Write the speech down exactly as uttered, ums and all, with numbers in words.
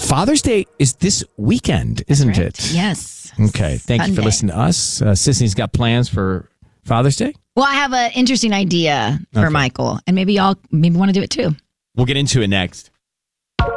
Father's Day is this weekend, isn't right. it? Yes. Okay. Thank Sunday. you for listening to us. Uh, Sisney's got plans for Father's Day. Well, I have an interesting idea for Okay. Michael, and maybe y'all maybe want to do it too. We'll get into it next.